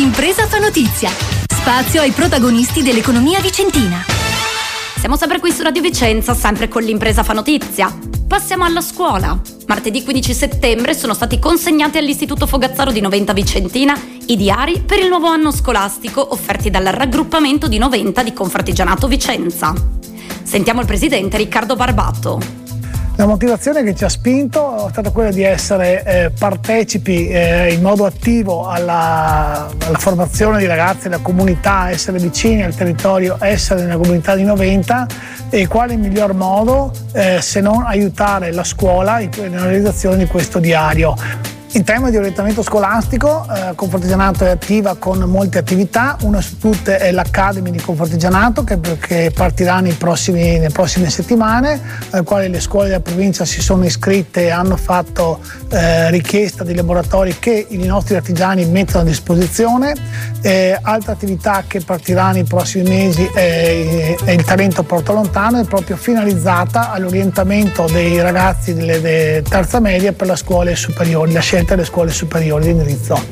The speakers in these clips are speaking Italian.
L'impresa fa notizia. Spazio ai protagonisti dell'economia vicentina. Siamo sempre qui su Radio Vicenza, sempre con l'Impresa fa notizia. Passiamo alla scuola. Martedì 15 settembre sono stati consegnati all'Istituto Fogazzaro di Noventa Vicentina i diari per il nuovo anno scolastico offerti dal raggruppamento di Noventa di Confartigianato Vicenza. Sentiamo il presidente Riccardo Barbato. La motivazione che ci ha spinto è stata quella di essere partecipi in modo attivo alla formazione di ragazzi della comunità, essere vicini al territorio, essere nella comunità di Noventa, e quale miglior modo se non aiutare la scuola nella realizzazione di questo diario. In tema di orientamento scolastico, Confartigianato è attiva con molte attività. Una su tutte è l'Academy di Confartigianato che partirà nelle prossime settimane, al quale le scuole della provincia si sono iscritte e hanno fatto richiesta di laboratori che i nostri artigiani mettono a disposizione. Altra attività che partirà nei prossimi mesi è il Talento Porta Lontano, è proprio finalizzata all'orientamento dei ragazzi delle terza media per le scuole superiori, la scelta delle scuole superiori di indirizzo.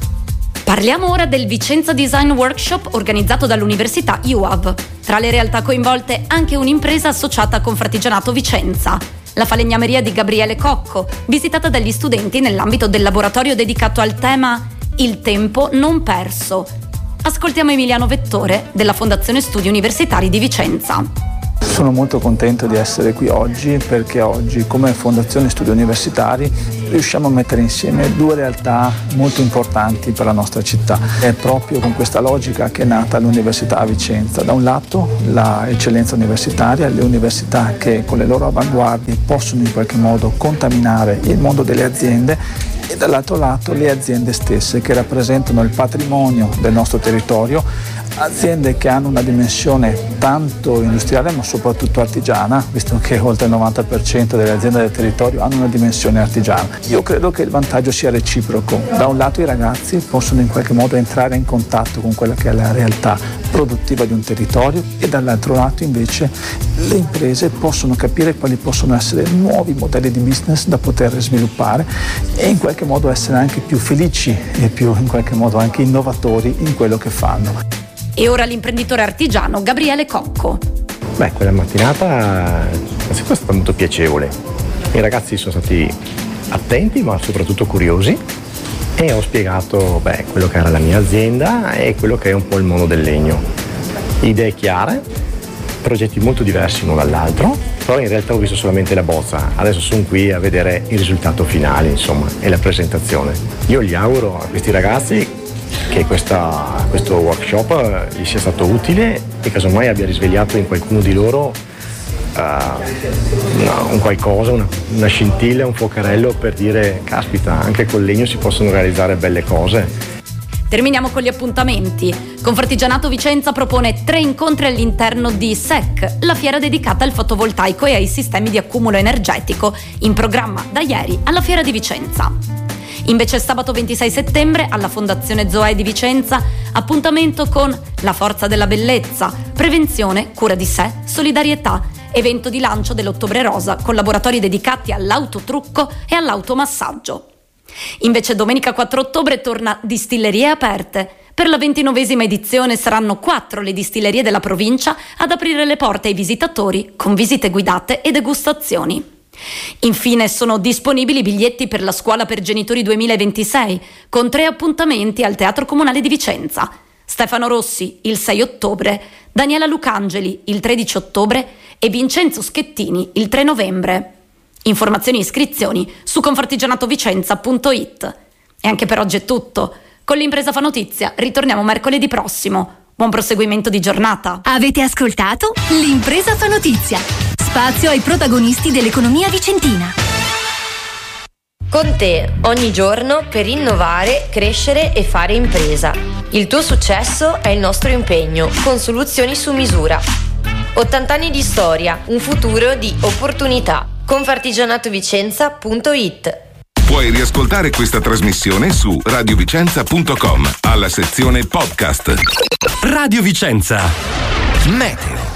Parliamo ora del Vicenza Design Workshop organizzato dall'Università UAV. Tra le realtà coinvolte anche un'impresa associata a Confartigianato Vicenza, la falegnameria di Gabriele Cocco, visitata dagli studenti nell'ambito del laboratorio dedicato al tema Il tempo non perso. Ascoltiamo Emiliano Vettore della Fondazione Studi Universitari di Vicenza. Sono molto contento di essere qui oggi perché oggi come Fondazione Studi Universitari riusciamo a mettere insieme due realtà molto importanti per la nostra città. È proprio con questa logica che è nata l'Università a Vicenza. Da un lato l'eccellenza universitaria, le università che con le loro avanguardie possono in qualche modo contaminare il mondo delle aziende, e dall'altro lato le aziende stesse che rappresentano il patrimonio del nostro territorio, aziende che hanno una dimensione tanto industriale ma soprattutto artigiana, visto che oltre il 90% delle aziende del territorio hanno una dimensione artigiana. Io credo che il vantaggio sia reciproco. Da un lato i ragazzi possono in qualche modo entrare in contatto con quella che è la realtà produttiva di un territorio, e dall'altro lato invece le imprese possono capire quali possono essere nuovi modelli di business da poter sviluppare e in qualche modo essere anche più felici e più in qualche modo anche innovatori in quello che fanno. E ora l'imprenditore artigiano Gabriele Cocco. Quella mattinata è stata molto piacevole. I ragazzi sono stati attenti ma soprattutto curiosi, e ho spiegato quello che era la mia azienda e quello che è un po' il mondo del legno. Idee chiare, progetti molto diversi uno dall'altro, però in realtà ho visto solamente la bozza. Adesso sono qui a vedere il risultato finale, insomma, e la presentazione. Io gli auguro a questi ragazzi che questo workshop gli sia stato utile e casomai abbia risvegliato in qualcuno di loro un qualcosa, una scintilla, un fuocherello per dire caspita, anche col legno si possono realizzare belle cose. Terminiamo con gli appuntamenti. Confartigianato Vicenza propone 3 incontri all'interno di SEC, la fiera dedicata al fotovoltaico e ai sistemi di accumulo energetico, in programma da ieri alla Fiera di Vicenza. Invece sabato 26 settembre alla Fondazione Zoe di Vicenza, appuntamento con La Forza della Bellezza, prevenzione, cura di sé, solidarietà, evento di lancio dell'Ottobre Rosa con laboratori dedicati all'autotrucco e all'automassaggio. Invece domenica 4 ottobre torna Distillerie Aperte. Per la 29esima edizione saranno 4 le distillerie della provincia ad aprire le porte ai visitatori con visite guidate e degustazioni. Infine sono disponibili biglietti per la Scuola per Genitori 2026 con 3 appuntamenti al Teatro Comunale di Vicenza. Stefano Rossi il 6 ottobre, Daniela Lucangeli il 13 ottobre e Vincenzo Schettini il 3 novembre. Informazioni e iscrizioni su confartigianatovicenza.it. E anche per oggi è tutto. Con l'Impresa fa notizia ritorniamo mercoledì prossimo. Buon proseguimento di giornata. Avete ascoltato l'Impresa fa notizia. Spazio ai protagonisti dell'economia vicentina. Con te, ogni giorno, per innovare, crescere e fare impresa. Il tuo successo è il nostro impegno, con soluzioni su misura. 80 anni di storia, un futuro di opportunità. Confartigianatovicenza.it. Puoi riascoltare questa trasmissione su radiovicenza.com alla sezione podcast. Radio Vicenza. Meteo.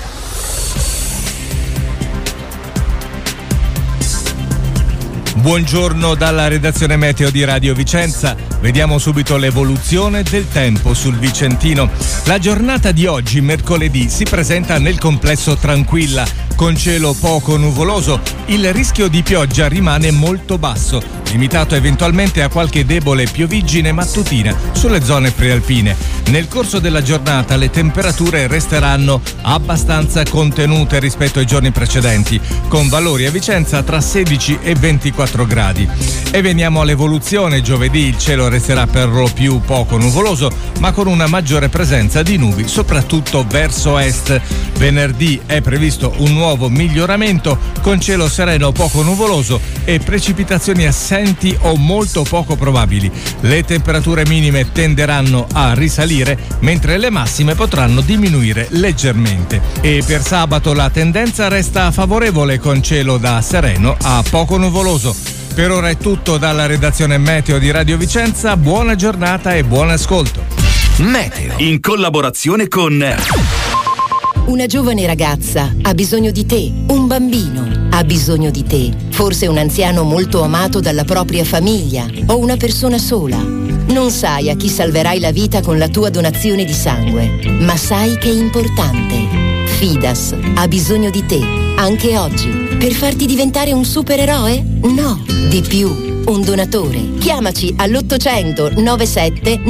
Buongiorno dalla redazione meteo di Radio Vicenza. Vediamo subito l'evoluzione del tempo sul Vicentino. La giornata di oggi, mercoledì, si presenta nel complesso tranquilla, con cielo poco nuvoloso. Il rischio di pioggia rimane molto basso, limitato eventualmente a qualche debole pioviggine mattutina sulle zone prealpine. Nel corso della giornata le temperature resteranno abbastanza contenute rispetto ai giorni precedenti, con valori a Vicenza tra 16 e 24 gradi. E veniamo all'evoluzione. Giovedì il cielo resterà per lo più poco nuvoloso, ma con una maggiore presenza di nubi, soprattutto verso est. Venerdì è previsto un nuovo miglioramento, con cielo sereno poco nuvoloso e precipitazioni assenti o molto poco probabili. Le temperature minime tenderanno a risalire, mentre le massime potranno diminuire leggermente. E per sabato la tendenza resta favorevole, con cielo da sereno a poco nuvoloso. Per ora è tutto dalla redazione meteo di Radio Vicenza. Buona giornata e buon ascolto. Meteo, in collaborazione con... Una giovane ragazza ha bisogno di te, un bambino ha bisogno di te, forse un anziano molto amato dalla propria famiglia o una persona sola. Non sai a chi salverai la vita con la tua donazione di sangue, ma sai che è importante. Fidas ha bisogno di te, anche oggi, per farti diventare un supereroe? No, di più. Un donatore. Chiamaci all'800 97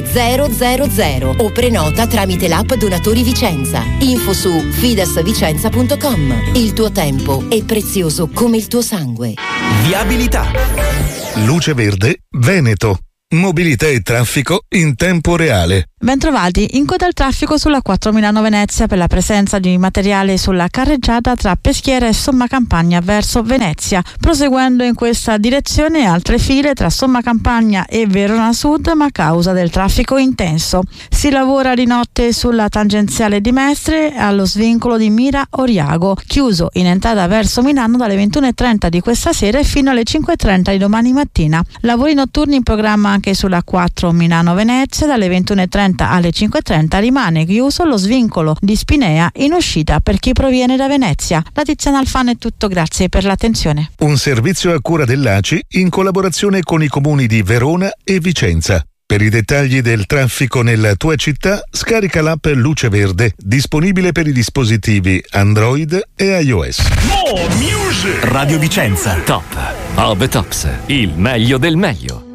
9000 o prenota tramite l'app Donatori Vicenza. Info su fidasvicenza.com. Il tuo tempo è prezioso come il tuo sangue. Viabilità. Luce Verde Veneto. Mobilità e traffico in tempo reale. Bentrovati, in coda al traffico sulla 4 Milano-Venezia per la presenza di materiale sulla carreggiata tra Peschiera e Somma Campagna verso Venezia. Proseguendo in questa direzione altre file tra Somma Campagna e Verona Sud, ma a causa del traffico intenso. Si lavora di notte sulla tangenziale di Mestre allo svincolo di Mira Oriago, chiuso in entrata verso Milano dalle 21:30 di questa sera e fino alle 5:30 di domani mattina. Lavori notturni in programma anche sulla 4 Milano-Venezia dalle 21:30 alle 5:30. Rimane chiuso lo svincolo di Spinea in uscita per chi proviene da Venezia. Da Tiziana Alfano è tutto, grazie per l'attenzione. Un servizio a cura dell'ACI in collaborazione con i comuni di Verona e Vicenza. Per i dettagli del traffico nella tua città, scarica l'app Luce Verde, disponibile per i dispositivi Android e iOS. Radio Vicenza, top of the tops, il meglio del meglio.